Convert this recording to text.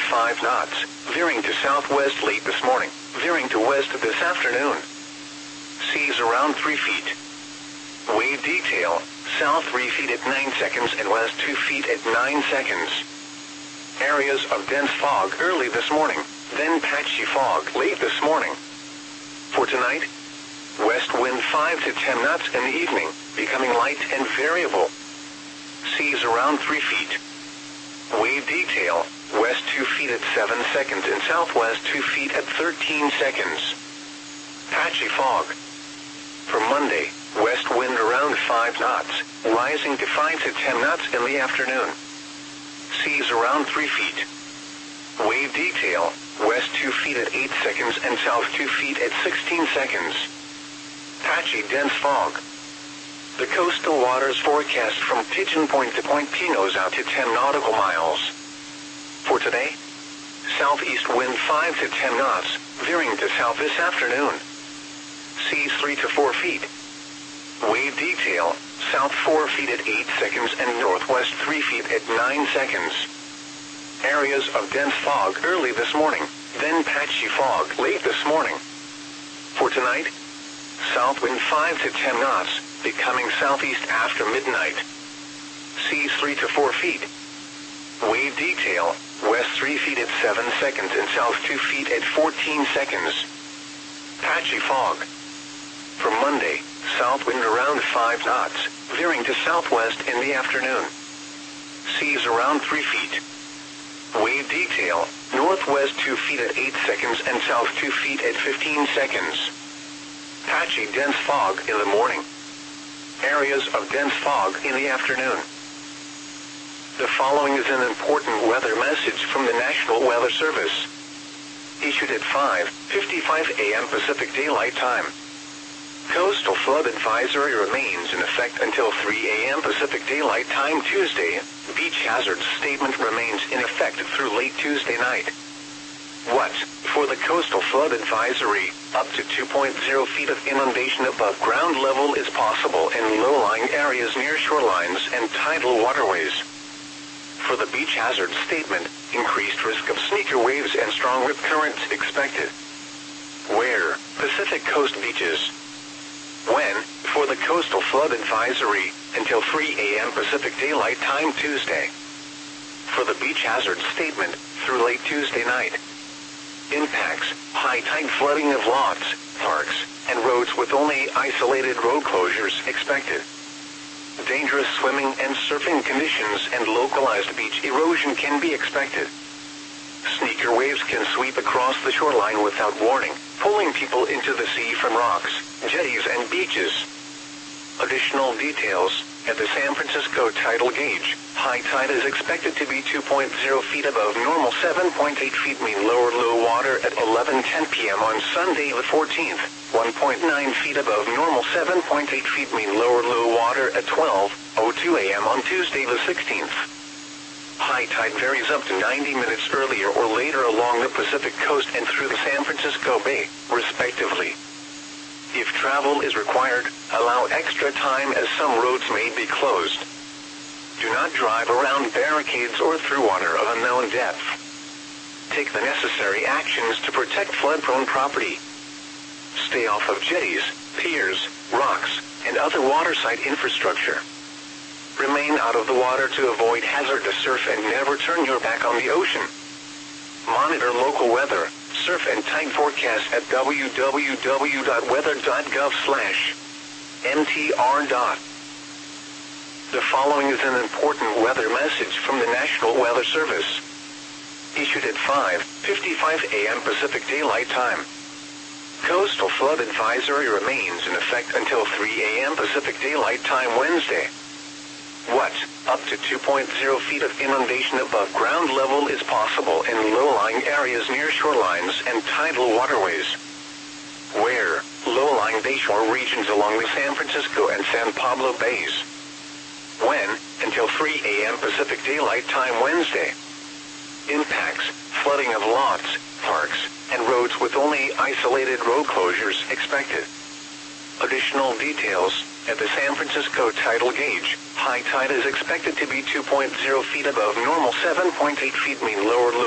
5 knots, veering to southwest late this morning, veering to west this afternoon. Seas around 3 feet. Wave detail, south 3 feet at 9 seconds and west 2 feet at 9 seconds. Areas of dense fog early this morning, then patchy fog late this morning. For tonight, west wind 5 to 10 knots in the evening, becoming light and variable. Seas around 3 feet. Wave detail, west 2 feet at 7 seconds and southwest 2 feet at 13 seconds. Patchy fog. For Monday, west wind around 5 knots, rising to 5 to 10 knots in the afternoon. Seas around 3 feet. Wave detail, west 2 feet at 8 seconds and south 2 feet at 16 seconds. Patchy dense fog. The coastal waters forecast from Pigeon Point to Point Pinos out to 10 nautical miles. For today, southeast wind 5 to 10 knots, veering to south this afternoon. Seas 3 to 4 feet. Wave detail, south 4 feet at 8 seconds and northwest 3 feet at 9 seconds. Areas of dense fog early this morning, then patchy fog late this morning. For tonight, south wind 5 to 10 knots, becoming southeast after midnight. Seas 3 to 4 feet. Wave detail, west 3 feet at 7 seconds and south 2 feet at 14 seconds. Patchy fog. For Monday, south wind around 5 knots, veering to southwest in the afternoon. Seas around 3 feet. Wave detail, northwest 2 feet at 8 seconds and south 2 feet at 15 seconds. Patchy dense fog in the morning. Areas of dense fog in the afternoon. The following is an important weather message from the National Weather Service. Issued at 5:55 a.m. Pacific Daylight Time. Coastal flood advisory remains in effect until 3 a.m. Pacific Daylight Time Tuesday. Beach hazard statement remains in effect through late Tuesday night. What? For the coastal flood advisory, up to 2.0 feet of inundation above ground level is possible in low-lying areas near shorelines and tidal waterways. For the beach hazard statement, increased risk of sneaker waves and strong rip currents expected. Where? Pacific Coast beaches. When? For the coastal flood advisory, until 3 a.m. Pacific Daylight Time Tuesday. For the beach hazard statement, through late Tuesday night. Impacts, high tide flooding of lots, parks, and roads with only isolated road closures expected. Dangerous swimming and surfing conditions and localized beach erosion can be expected. Sneaker waves can sweep across the shoreline without warning, pulling people into the sea from rocks, jetties, and beaches. Additional details, at the San Francisco tidal gauge, high tide is expected to be 2.0 feet above normal, 7.8 feet mean lower low water at 11:10 p.m. on Sunday the 14th, 1.9 feet above normal, 7.8 feet mean lower low water at 12:02 a.m. on Tuesday the 16th. High tide varies up to 90 minutes earlier or later along the Pacific coast and through the San Francisco Bay, respectively. If travel is required, allow extra time as some roads may be closed. Do not drive around barricades or through water of unknown depth. Take the necessary actions to protect flood-prone property. Stay off of jetties, piers, rocks, and other waterside infrastructure. Remain out of the water to avoid hazardous surf and never turn your back on the ocean. Monitor local weather, surf and tide forecast at www.weather.gov/mtr. The following is an important weather message from the National Weather Service. Issued at 5:55 a.m. Pacific Daylight Time. Coastal flood advisory remains in effect until 3 a.m. Pacific Daylight Time Wednesday. What? Up to 2.0 feet of inundation above ground level is possible in low-lying areas near shorelines and tidal waterways. Where? Low-lying bayshore regions along the San Francisco and San Pablo Bays. When? Until 3 a.m. Pacific Daylight Time Wednesday. Impacts, flooding of lots, parks, and roads with only isolated road closures expected. Additional details, at the San Francisco tidal gauge, high tide is expected to be 2.0 feet above normal, 7.8 feet mean lower low.